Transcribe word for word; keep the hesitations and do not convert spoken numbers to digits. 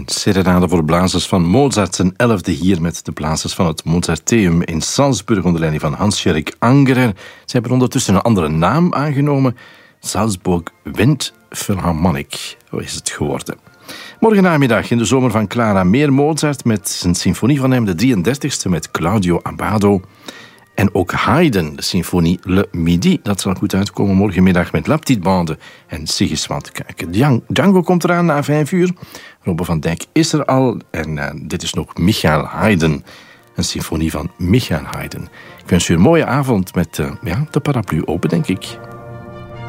serenade voor blazers van Mozart, zijn elfde hier met de blazers van het Mozarteum in Salzburg onder leiding van Hans-Jörg Angerer. Ze hebben ondertussen een andere naam aangenomen. Salzburg Wind Philharmonic, zo is het geworden. Morgen namiddag in de zomer van Clara meer Mozart met zijn symfonie van hem, de drieëndertigste met Claudio Abbado. En ook Haydn, de symfonie Le Midi, dat zal goed uitkomen morgenmiddag met La Petite Bande en Sigismund Kuijken. Django komt eraan na vijf uur. Robbe van Dijk is er al en uh, dit is nog Michael Haydn, een symfonie van Michael Haydn. Ik wens u een mooie avond met uh, ja, de paraplu open, denk ik.